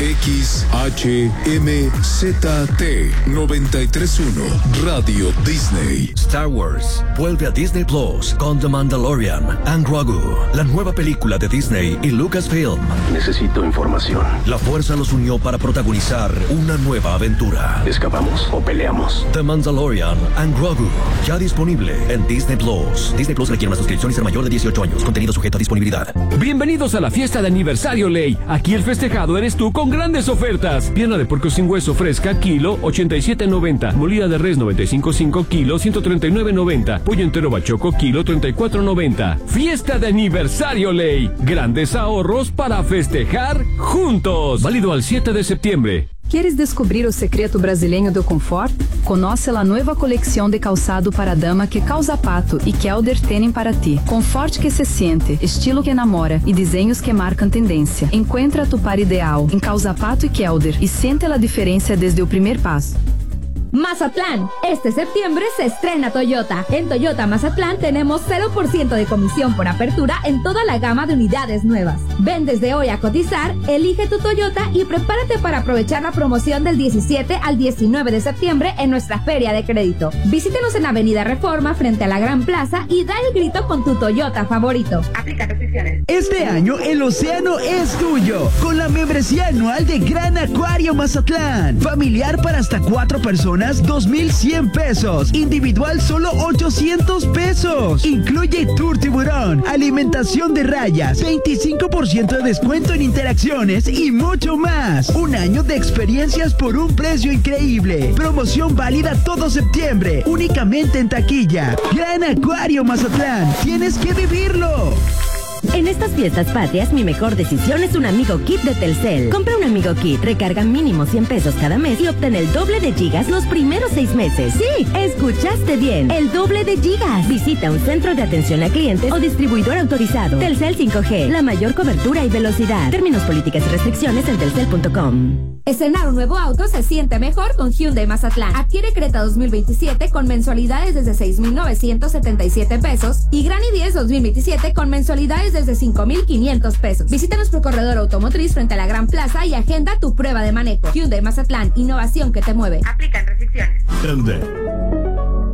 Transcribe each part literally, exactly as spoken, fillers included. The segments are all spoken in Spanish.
X H M Z T noventa y tres punto uno Radio Disney. Star Wars vuelve a Disney Plus con The Mandalorian and Grogu, la nueva película de Disney y Lucasfilm. Necesito información. La fuerza los unió para protagonizar una nueva aventura. ¿Escapamos o peleamos? The Mandalorian and Grogu, ya disponible en Disney Plus. Disney Plus requiere una suscripción y ser mayor de dieciocho años. Contenido sujeto a disponibilidad. Bienvenidos a la fiesta de aniversario Ley. Aquí el festejado eres tú con grandes ofertas. Pierna de puerco sin hueso fresca, kilo, ochenta y siete noventa. Molida de res, noventa y cinco punto cinco, kilo, ciento treinta y nueve noventa. Pollo entero bachoco, kilo, treinta y cuatro noventa. Fiesta de aniversario Ley. Grandes ahorros para festejar juntos. Válido al siete de septiembre. Queres descobrir o secreto brasileiro do conforto? Conoce a nova coleção de calçado para dama que Causa Pato e Kelder têm para ti. Conforto que se siente, estilo que enamora e desenhos que marcam tendência. Encuentra tu par ideal em Causa Pato e Kelder e siente a diferença desde o primeiro passo. Mazatlán, este septiembre se estrena Toyota. En Toyota Mazatlán tenemos cero por ciento de comisión por apertura en toda la gama de unidades nuevas. Ven desde hoy a cotizar, elige tu Toyota y prepárate para aprovechar la promoción del diecisiete al diecinueve de septiembre en nuestra feria de crédito. Visítenos en Avenida Reforma frente a la Gran Plaza y da el grito con tu Toyota favorito. Aplica restricciones. Este año el océano es tuyo con la membresía anual de Gran Acuario Mazatlán. Familiar para hasta cuatro personas, dos mil cien pesos. Individual, solo ochocientos pesos. Incluye tour tiburón, alimentación de rayas, veinticinco por ciento de descuento en interacciones y mucho más. Un año de experiencias por un precio increíble. Promoción válida todo septiembre, únicamente en taquilla. Gran Acuario Mazatlán, tienes que vivirlo. En estas fiestas patrias, mi mejor decisión es un Amigo Kit de Telcel. Compra un Amigo Kit, recarga mínimo cien pesos cada mes y obtén el doble de gigas los primeros seis meses. Sí, escuchaste bien, el doble de gigas. Visita un centro de atención a clientes o distribuidor autorizado. Telcel cinco G, la mayor cobertura y velocidad. Términos, políticas y restricciones en telcel punto com. Estrenar un nuevo auto se siente mejor con Hyundai Mazatlán. Adquiere Creta dos mil veintisiete con mensualidades desde seis mil novecientos setenta y siete pesos y Gran i diez dos mil veintisiete con mensualidades desde cinco mil quinientos pesos. Visita nuestro corredor automotriz frente a la Gran Plaza y agenda tu prueba de manejo. Hyundai Mazatlán, innovación que te mueve. Aplican restricciones.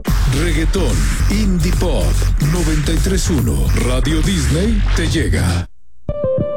Reggaetón, Indie Pop, noventa y tres punto uno Radio Disney te llega.